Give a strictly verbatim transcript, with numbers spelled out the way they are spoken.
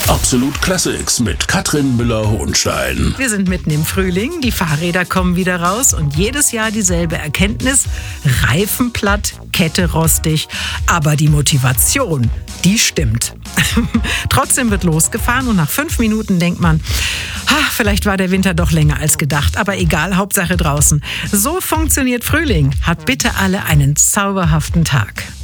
Absolut Classics mit Katrin Müller-Hohenstein. Wir sind mitten im Frühling, die Fahrräder kommen wieder raus und jedes Jahr dieselbe Erkenntnis: Reifen platt, Kette rostig, aber die Motivation, die stimmt. Trotzdem wird losgefahren und nach fünf Minuten denkt man, ach, vielleicht war der Winter doch länger als gedacht, aber egal, Hauptsache draußen. So funktioniert Frühling. Habt bitte alle einen zauberhaften Tag.